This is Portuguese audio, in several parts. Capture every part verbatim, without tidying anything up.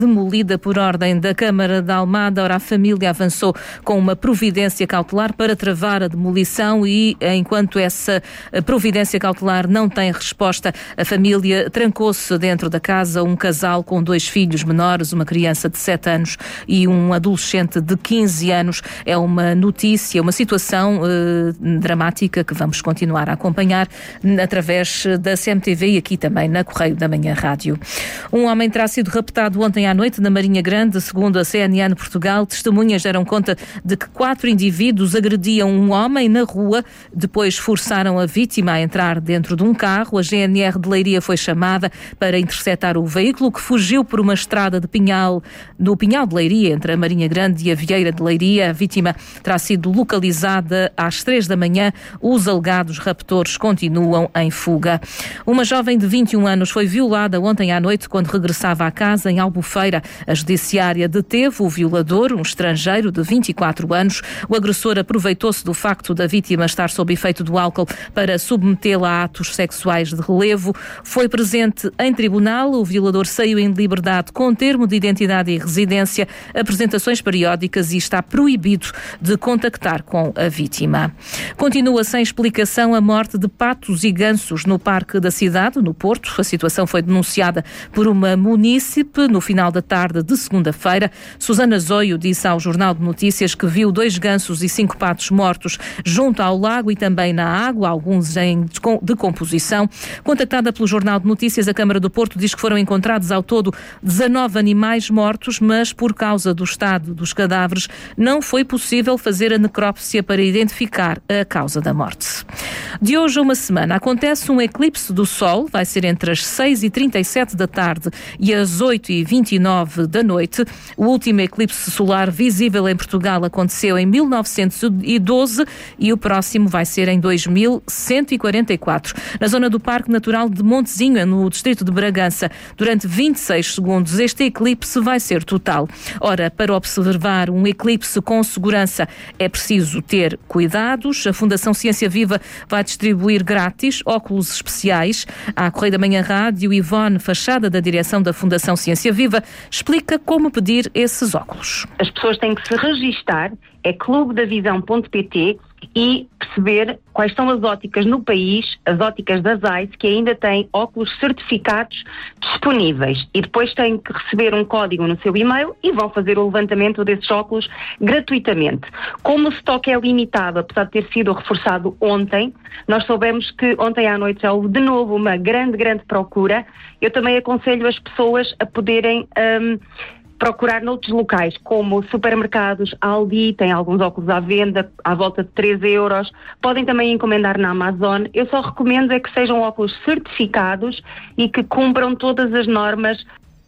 demolida por ordem da Câmara de Almada. Ora, a família avançou com uma providência cautelar para travar a demolição e, enquanto essa providência cautelar não tem resposta, a família trancou-se dentro da casa. Um casal com dois filhos menores, uma criança de sete anos e um adolescente de quinze anos. É uma notícia, uma situação eh, dramática que vamos continuar a acompanhar através da C M T V e aqui também na Correio da Manhã Rádio. Um homem terá sido raptado ontem à noite na Marinha Grande. Segundo a C N N Portugal, testemunhas deram conta de que quatro indivíduos agrediam um homem na rua, depois forçaram a vítima a entrar dentro de um carro. A G N R de Leiria foi chamada para interceptar o veículo, que fugiu por uma estrada de Pinhal, no Pinhal de Leiria, entre a Marinha Grande e a Vieira de Leiria. A vítima terá sido localizada às três da manhã. Os alegados raptores continuam em fuga. Uma jovem de vinte e um anos foi violada ontem à noite quando regressava à casa em Albufeira. A judiciária deteve o violador, um estrangeiro de vinte e quatro anos. O agressor aproveitou-se do facto da vítima estar sob efeito do álcool para submetê-la a atos sexuais de relevo. Foi presente em tribunal. O violador saiu em liberdade com termo de identidade e residência, apresentações periódicas e está proibido de contactar com a vítima. Continua sem explicação a morte de patos e gansos no Parque da Cidade, no Porto. A situação foi denunciada por uma munícipe no final da tarde de segunda-feira. Susana Zoio disse ao Jornal de Notícias que viu dois gansos e cinco patos mortos junto ao lago e também na água, alguns em decomposição. Contactada pelo Jornal de Notícias, a Câmara do Porto diz que foram encontrados ao todo dezanove animais mortos, mas por causa do estado dos cadáveres não foi possível fazer a necrópsia para identificar a causa da morte. De hoje a uma semana acontece um eclipse do Sol. Vai ser entre as seis e trinta e sete da tarde e as oito e vinte e nove da noite. O último eclipse solar visível em Portugal aconteceu em mil novecentos e doze e o próximo vai ser em dois mil cento e quarenta e quatro. Na zona do Parque Natural de Montezinho, no distrito de Bragança, durante vinte e seis segundos, este eclipse vai ser total. Ora, para observar um eclipse com segurança é preciso ter cuidados. A Fundação Ciência Viva vai distribuir grátis óculos especiais. À Correio da Manhã Rádio, Ivone Fachada, da direção da Fundação Ciência Viva, explica como pedir esses óculos. As pessoas têm que se registar, é clube da visão ponto pt, e perceber quais são as óticas no país, as óticas da Zeiss, que ainda têm óculos certificados disponíveis. E depois têm que receber um código no seu e-mail e vão fazer o levantamento desses óculos gratuitamente. Como o estoque é limitado, apesar de ter sido reforçado ontem, nós soubemos que ontem à noite já houve de novo uma grande, grande procura. Eu também aconselho as pessoas a poderem Um, procurar noutros locais, como supermercados. Aldi tem alguns óculos à venda, à volta de três euros. Podem também encomendar na Amazon. Eu só recomendo é que sejam óculos certificados e que cumpram todas as normas.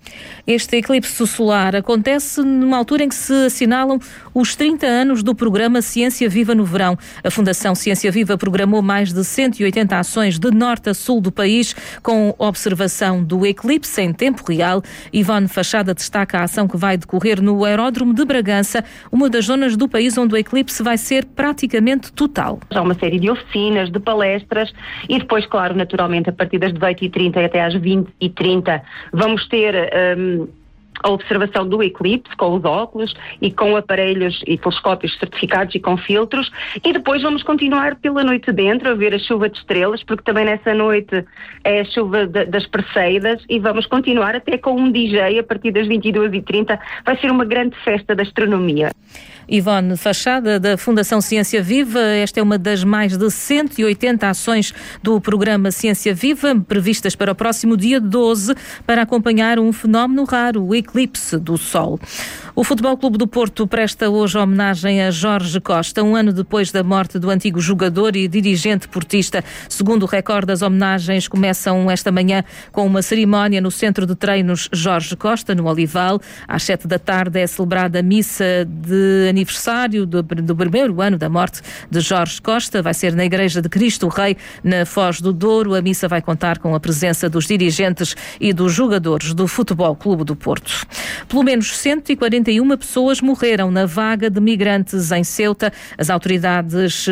Este eclipse solar acontece numa altura em que se assinalam os trinta anos do programa Ciência Viva no verão. A Fundação Ciência Viva programou mais de cento e oitenta ações de norte a sul do país com observação do eclipse em tempo real. Ivone Fachada destaca a ação que vai decorrer no Aeródromo de Bragança, uma das zonas do país onde o eclipse vai ser praticamente total. Há uma série de oficinas, de palestras e depois, claro, naturalmente, a partir das dezoito e trinta até às vinte e trinta, vamos ter Um, a observação do eclipse com os óculos e com aparelhos e telescópios certificados e com filtros, e depois vamos continuar pela noite dentro a ver a chuva de estrelas, porque também nessa noite é a chuva de, das Perseidas, e vamos continuar até com um D J a partir das vinte e duas e trinta. Vai ser uma grande festa da astronomia. Ivone Fachada, da Fundação Ciência Viva. Esta é uma das mais de cento e oitenta ações do programa Ciência Viva, previstas para o próximo dia doze, para acompanhar um fenómeno raro, o eclipse do Sol. O Futebol Clube do Porto presta hoje homenagem a Jorge Costa, um ano depois da morte do antigo jogador e dirigente portista. Segundo o recorde, as homenagens começam esta manhã com uma cerimónia no Centro de Treinos Jorge Costa, no Olival. Às sete da tarde é celebrada a missa de aniversário do, do primeiro ano da morte de Jorge Costa. Vai ser na Igreja de Cristo Rei, na Foz do Douro. A missa vai contar com a presença dos dirigentes e dos jogadores do Futebol Clube do Porto. Pelo menos cento e quarenta quarenta e uma pessoas morreram na vaga de migrantes em Ceuta. As autoridades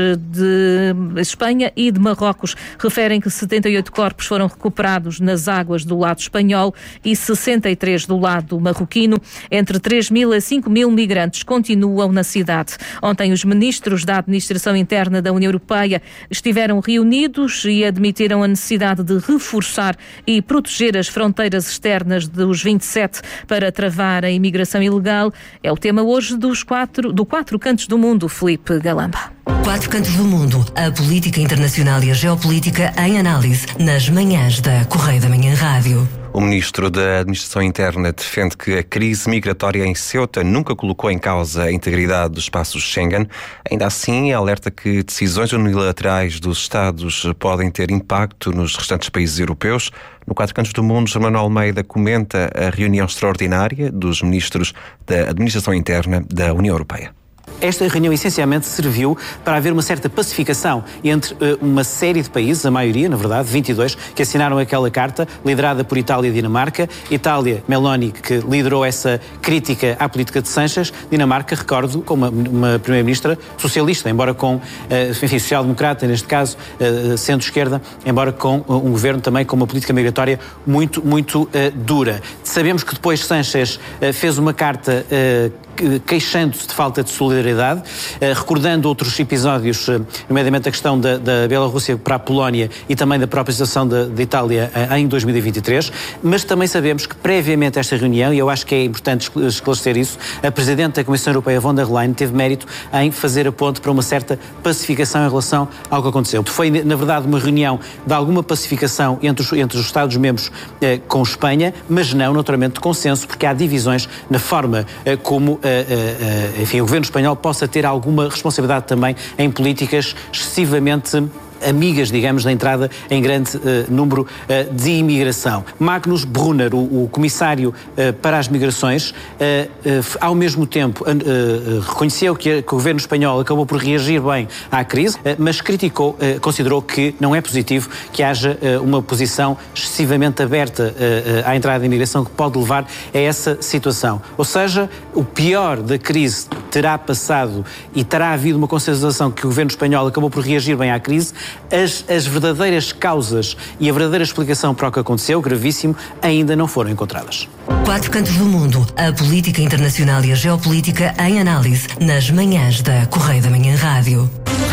de Espanha e de Marrocos referem que setenta e oito corpos foram recuperados nas águas do lado espanhol e sessenta e três do lado marroquino. Entre três mil a cinco mil migrantes continuam na cidade. Ontem, os ministros da Administração Interna da União Europeia estiveram reunidos e admitiram a necessidade de reforçar e proteger as fronteiras externas dos vinte e sete para travar a imigração ilegal. É o tema hoje dos quatro, do Quatro Cantos do Mundo, Filipe Galamba. Quatro Cantos do Mundo, a política internacional e a geopolítica em análise nas manhãs da Correio da Manhã Rádio. O ministro da Administração Interna defende que a crise migratória em Ceuta nunca colocou em causa a integridade dos espaços Schengen. Ainda assim, alerta que decisões unilaterais dos Estados podem ter impacto nos restantes países europeus. No Quatro Cantos do Mundo, Germano Almeida comenta a reunião extraordinária dos ministros da Administração Interna da União Europeia. Esta reunião essencialmente serviu para haver uma certa pacificação entre uh, uma série de países, a maioria, na verdade, vinte e dois, que assinaram aquela carta, liderada por Itália e Dinamarca. Itália, Meloni, que liderou essa crítica à política de Sanches. Dinamarca, recordo, com uma, uma primeira-ministra socialista, embora com, uh, enfim, social-democrata, neste caso, uh, centro-esquerda, embora com uh, um governo também com uma política migratória muito, muito uh, dura. Sabemos que depois Sanches uh, fez uma carta uh, queixando-se de falta de solidariedade, eh, recordando outros episódios, eh, nomeadamente a questão da, da Bielorrússia para a Polónia e também da própria situação da Itália eh, em dois mil e vinte e três, mas também sabemos que previamente a esta reunião, e eu acho que é importante esclarecer isso, a Presidente da Comissão Europeia, von der Leyen, teve mérito em fazer a ponte para uma certa pacificação em relação ao que aconteceu. Foi, na verdade, uma reunião de alguma pacificação entre os, entre os Estados-membros eh, com Espanha, mas não, naturalmente, de consenso, porque há divisões na forma eh, como Uh, uh, enfim, o governo espanhol possa ter alguma responsabilidade também em políticas excessivamente amigas, digamos, da entrada em grande uh, número uh, de imigração. Magnus Brunner, o, o comissário uh, para as migrações, uh, uh, ao mesmo tempo uh, uh, reconheceu que, que o governo espanhol acabou por reagir bem à crise, uh, mas criticou, uh, considerou que não é positivo que haja uh, uma posição excessivamente aberta uh, uh, à entrada de imigração que pode levar a essa situação. Ou seja, o pior da crise terá passado e terá havido uma consensualização que o governo espanhol acabou por reagir bem à crise. As, as verdadeiras causas e a verdadeira explicação para o que aconteceu, gravíssimo, ainda não foram encontradas. Quatro Cantos do Mundo, a política internacional e a geopolítica em análise nas manhãs da Correio da Manhã Rádio.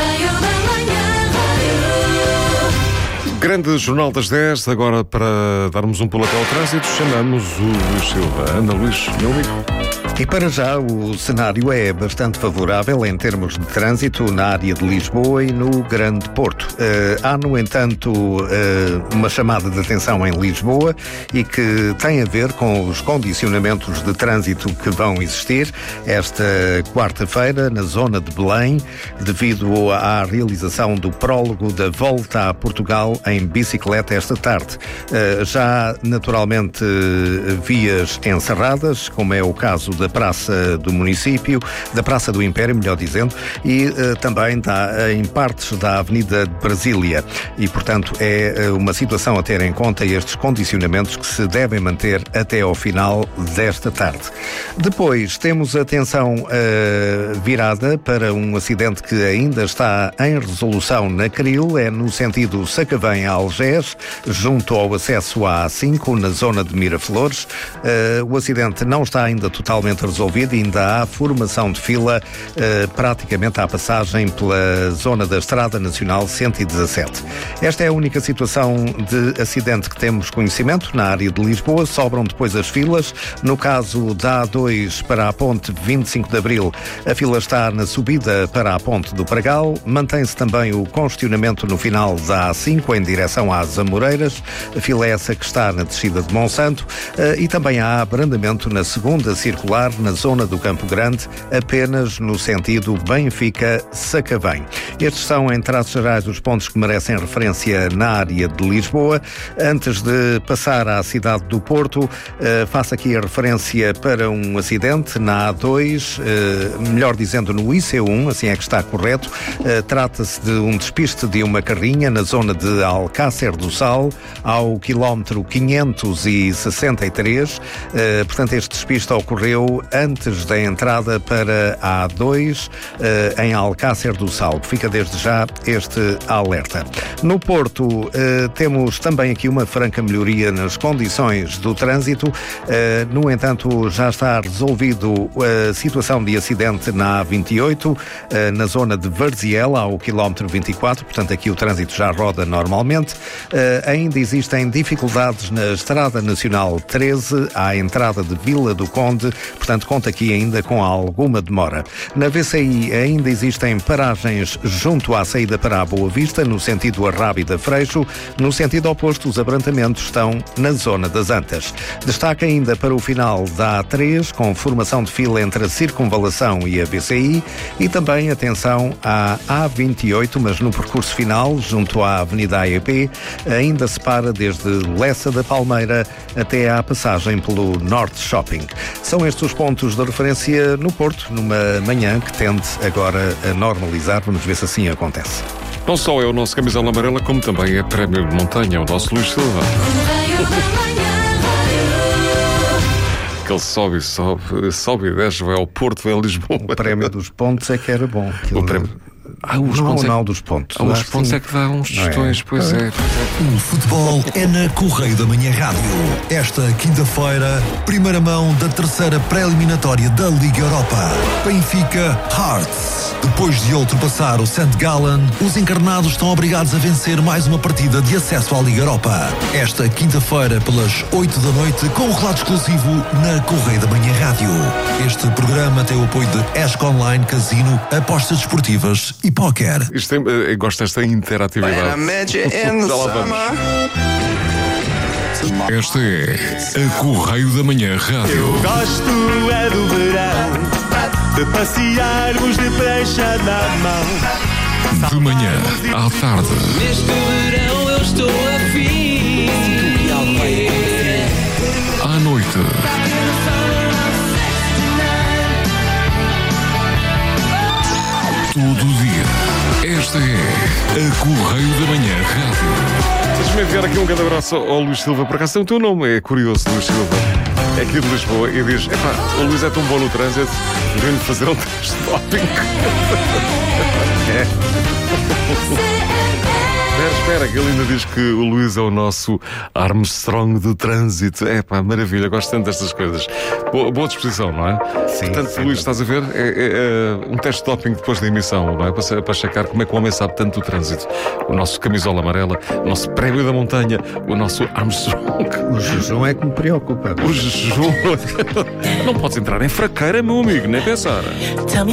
Grande Jornal das dez, agora para darmos um pulo até ao trânsito, chamamos o Luís Silva. Ana Luís, meu amigo. E para já o cenário é bastante favorável em termos de trânsito na área de Lisboa e no Grande Porto. Uh, há, no entanto, uh, uma chamada de atenção em Lisboa e que tem a ver com os condicionamentos de trânsito que vão existir esta quarta-feira na zona de Belém, devido à realização do prólogo da Volta a Portugal em bicicleta esta tarde. Uh, já, naturalmente, vias encerradas, como é o caso da Praça do Município, da Praça do Império, melhor dizendo, e uh, também da, em partes da Avenida de Brasília. E, portanto, é uh, uma situação a ter em conta estes condicionamentos que se devem manter até ao final desta tarde. Depois, temos a atenção uh, virada para um acidente que ainda está em resolução na Cril, é no sentido Sacavém a Algés, junto ao acesso à A cinco, na zona de Miraflores. Uh, o acidente não está ainda totalmente resolvido e ainda há formação de fila uh, praticamente à passagem pela zona da Estrada Nacional cento e dezassete. Esta é a única situação de acidente que temos conhecimento na área de Lisboa. Sobram depois as filas. No caso da A dois para a ponte vinte e cinco de Abril, a fila está na subida para a ponte do Pragal. Mantém-se também o congestionamento no final da A cinco em direção às Amoreiras. A fila é essa que está na descida de Monsanto uh, e também há abrandamento na segunda circular na zona do Campo Grande, apenas no sentido Benfica-Sacavém. Estes são, em traços gerais, os pontos que merecem referência na área de Lisboa. Antes de passar à cidade do Porto, eh, faço aqui a referência para um acidente na A dois, eh, melhor dizendo no I C um, assim é que está correto. Eh, trata-se de um despiste de uma carrinha na zona de Almada. Alcácer do Sal, ao quilómetro quinhentos e sessenta e três. Uh, portanto, este despiste ocorreu antes da entrada para a A dois, uh, em Alcácer do Sal. Fica desde já este alerta. No Porto, uh, temos também aqui uma franca melhoria nas condições do trânsito. Uh, no entanto, já está resolvido a situação de acidente na A vinte e oito, uh, na zona de Varziela, ao quilómetro vinte e quatro. Portanto, aqui o trânsito já roda normalmente. Uh, ainda existem dificuldades na Estrada Nacional treze, à entrada de Vila do Conde. Portanto, conta aqui ainda com alguma demora. Na V C I ainda existem paragens junto à saída para a Boa Vista, no sentido Arrábida-Freixo. No sentido oposto, os abrantamentos estão na zona das Antas. Destaca ainda para o final da A três, com formação de fila entre a Circunvalação e a V C I, e também atenção à A vinte e oito, mas no percurso final, junto à Avenida A E P, ainda se para desde Lessa da Palmeira até à passagem pelo Norte Shopping. São estes os pontos de referência no Porto, numa manhã que tende agora a normalizar. Vamos ver se assim acontece. Não só é o nosso camisola amarela, como também é prémio de montanha, o nosso Luís Silva. Que ele sobe e sobe, sobe e desce, vai ao Porto, vai a Lisboa. O prémio dos pontos é que era bom. O prémio... Ah, os não, pontos não, é... dos pontos. Ah, os ah, pontos sim. É que dá uns tostões, é. Pois é. O futebol é na Correio da Manhã Rádio. Esta quinta-feira, primeira mão da terceira pré-eliminatória da Liga Europa. Benfica Hearts. Depois de ultrapassar o Saint Gallen, os encarnados estão obrigados a vencer mais uma partida de acesso à Liga Europa. Esta quinta-feira, pelas oito da noite, com um relato exclusivo na Correio da Manhã Rádio. Este programa tem o apoio de Esco Online, Casino, apostas desportivas e póquer. Isto tem, eu gosto desta interatividade. Já lá vamos. Esta é a Correio da Manhã Rádio. Eu gosto é do verão, de passearmos de prancha na mão. De manhã à tarde. Neste verão eu estou afim. À noite. Todo o dia. Esta é a Correio da Manhã Rádio. Deixa-me enviar aqui um grande abraço ao Luís Silva. Por acaso, o teu nome é curioso, Luís Silva. É aqui de Lisboa e diz: epá, o Luís é tão bom no trânsito, vem-lhe fazer um teste de doping. É. Espera, espera, que ele ainda diz que o Luís é o nosso Armstrong do trânsito. É pá, maravilha, gosto tanto destas coisas. Boa, boa disposição, não é? Sim. Portanto, sim, Luís, estás a ver? É, é, é um teste de doping depois da emissão, não é? Para, para checar como é que o homem sabe tanto do trânsito. O nosso camisola amarela, o nosso prémio da montanha, o nosso Armstrong. O jejum é que me preocupa. O jejum. Não podes entrar em fraqueira, meu amigo, nem pensar.